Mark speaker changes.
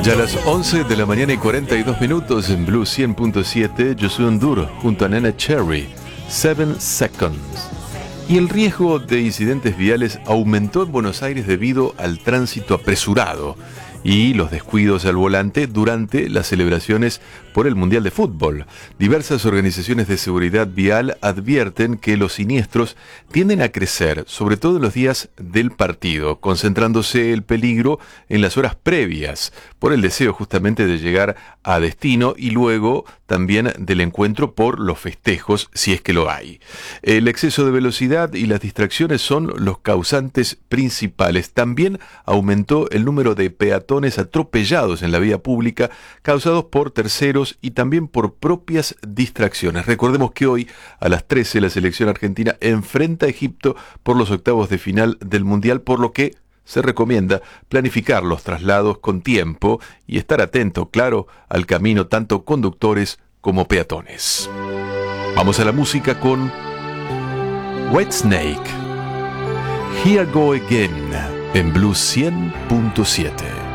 Speaker 1: Ya a las 11 de la mañana y 42 minutos en Blue 100.7, Josué Enduro junto a Nena Cherry, 7 Seconds. Y el riesgo de incidentes viales aumentó en Buenos Aires debido al tránsito apresurado y los descuidos al volante durante las celebraciones por el Mundial de Fútbol. Diversas organizaciones de seguridad vial advierten que los siniestros tienden a crecer, sobre todo en los días del partido, concentrándose el peligro en las horas previas, por el deseo justamente de llegar a destino y luego también del encuentro por los festejos, si es que lo hay. El exceso de velocidad y las distracciones son los causantes principales. También aumentó el número de peatones atropellados en la vía pública, causados por terceros y también por propias distracciones. Recordemos que hoy a las 13 la selección argentina enfrenta a Egipto por los octavos de final del Mundial, por lo que se recomienda planificar los traslados con tiempo y estar atento, claro, al camino tanto conductores como peatones. Vamos a la música con Whitesnake, Here Go Again, en Blue 100.7.